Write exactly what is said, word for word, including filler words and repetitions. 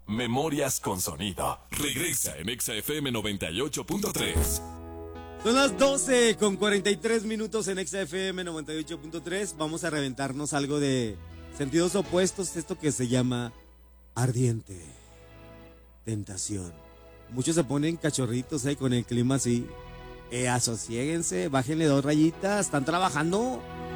Memorias con sonido. Regresa en Exa F M noventa y ocho punto tres. Son las doce con cuarenta y tres minutos en Exa F M noventa y ocho punto tres. Vamos a reventarnos algo de sentidos opuestos, esto que se llama ardiente, tentación. Muchos se ponen cachorritos eh, con el clima así. Eh, asosiéguense, bájenle dos rayitas, están trabajando.